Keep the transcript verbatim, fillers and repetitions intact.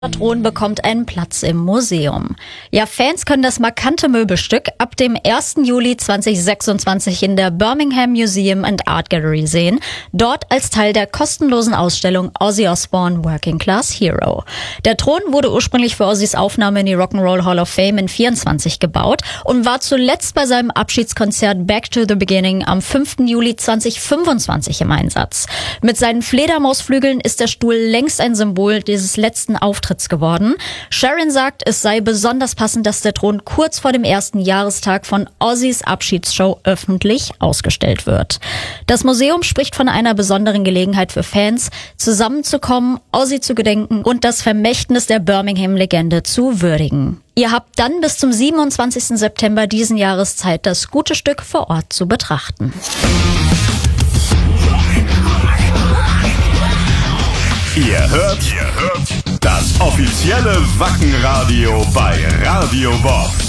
Der Thron bekommt einen Platz im Museum. Ja, Fans können das markante Möbelstück ab dem ersten Juli zweitausendsechsundzwanzig in der Birmingham Museum and Art Gallery sehen, dort als Teil der kostenlosen Ausstellung Ozzy Osbourne Working Class Hero. Der Thron wurde ursprünglich für Ozzys Aufnahme in die Rock'n'Roll Hall of Fame in vierundzwanzig gebaut und war zuletzt bei seinem Abschiedskonzert Back to the Beginning am fünften Juli zweitausendfünfundzwanzig im Einsatz. Mit seinen Fledermausflügeln ist der Stuhl längst ein Symbol dieses letzten Auftritts geworden. Sharon sagt, es sei besonders passend, dass der Thron kurz vor dem ersten Jahrestag von Ozzys Abschiedsshow öffentlich ausgestellt wird. Das Museum spricht von einer besonderen Gelegenheit für Fans, zusammenzukommen, Ozzy zu gedenken und das Vermächtnis der Birmingham-Legende zu würdigen. Ihr habt dann bis zum siebenundzwanzigsten September diesen Jahres Zeit, das gute Stück vor Ort zu betrachten. Ihr hört, ihr hört das offizielle Wacken-Radio bei Radio Bob.